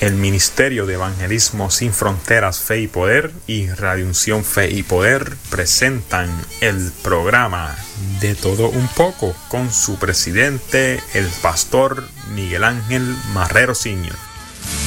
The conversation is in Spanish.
El Ministerio de Evangelismo Sin Fronteras Fe y Poder y Radio Unción Fe y Poder presentan el programa De Todo Un Poco con su presidente, el pastor Miguel Ángel Marrero Sr.